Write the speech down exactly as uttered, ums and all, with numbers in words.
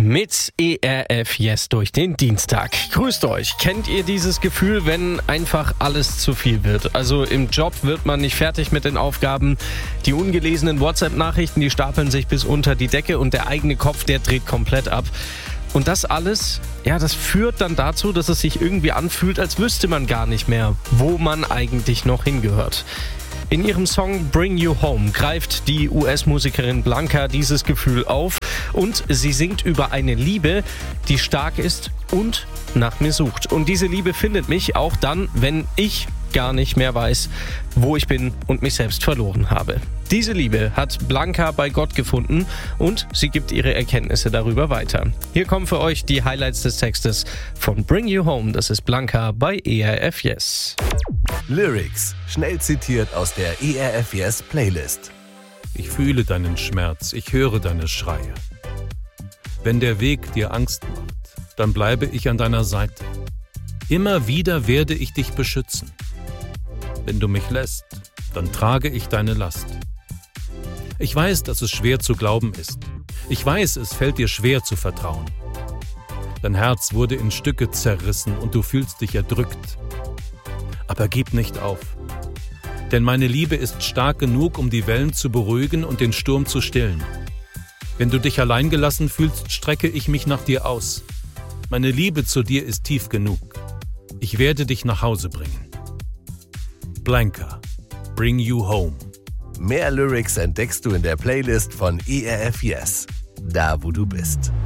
Mit E R F Yes durch den Dienstag. Grüßt euch. Kennt ihr dieses Gefühl, wenn einfach alles zu viel wird? Also im Job wird man nicht fertig mit den Aufgaben. Die ungelesenen WhatsApp-Nachrichten, die stapeln sich bis unter die Decke und der eigene Kopf, der dreht komplett ab. Und das alles, ja, das führt dann dazu, dass es sich irgendwie anfühlt, als wüsste man gar nicht mehr, wo man eigentlich noch hingehört. In ihrem Song Bring You Home greift die U S-Musikerin Blanca dieses Gefühl auf und sie singt über eine Liebe, die stark ist und nach mir sucht. Und diese Liebe findet mich auch dann, wenn ich gar nicht mehr weiß, wo ich bin und mich selbst verloren habe. Diese Liebe hat Blanca bei Gott gefunden und sie gibt ihre Erkenntnisse darüber weiter. Hier kommen für euch die Highlights des Textes von Bring You Home. Das ist Blanca bei E R F Yes. Lyrics, schnell zitiert aus der E R F Yes Playlist. Ich fühle deinen Schmerz, ich höre deine Schreie. Wenn der Weg dir Angst macht, dann bleibe ich an deiner Seite. Immer wieder werde ich dich beschützen. Wenn du mich lässt, dann trage ich deine Last. Ich weiß, dass es schwer zu glauben ist. Ich weiß, es fällt dir schwer zu vertrauen. Dein Herz wurde in Stücke zerrissen und du fühlst dich erdrückt. Aber gib nicht auf. Denn meine Liebe ist stark genug, um die Wellen zu beruhigen und den Sturm zu stillen. Wenn du dich allein gelassen fühlst, strecke ich mich nach dir aus. Meine Liebe zu dir ist tief genug. Ich werde dich nach Hause bringen. Blanca, Bring You Home. Mehr Lyrics entdeckst du in der Playlist von E R F Yes, da wo du bist.